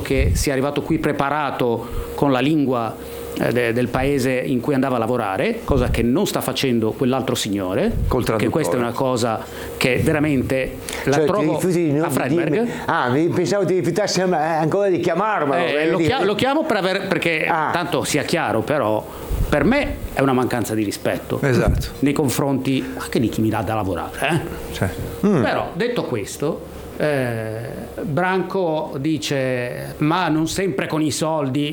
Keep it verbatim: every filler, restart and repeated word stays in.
che sia arrivato qui preparato con la lingua eh, de, del paese in cui andava a lavorare, cosa che non sta facendo quell'altro signore, che questa è una cosa che veramente la cioè, trovo di, a Freiberg. Di, ah, pensavo ti rifiutassi ancora di chiamarmelo. Eh, lo, chia- lo chiamo per aver, perché ah. tanto sia chiaro, però per me è una mancanza di rispetto, esatto, nei confronti anche di chi mi dà da lavorare, eh? Cioè. Mm. Però detto questo, eh, Branco dice ma non sempre con i soldi,